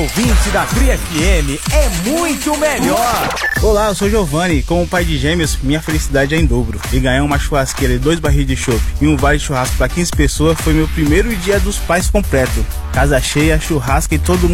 ouvinte da Tri FM é muito melhor. Olá, eu sou Giovanni. Como pai de gêmeos, minha felicidade é em dobro. E ganhar uma churrasqueira e 2 barris de chopp e um vale de churrasco para 15 pessoas foi meu primeiro dia dos pais completo. Casa cheia, churrasco e todo mundo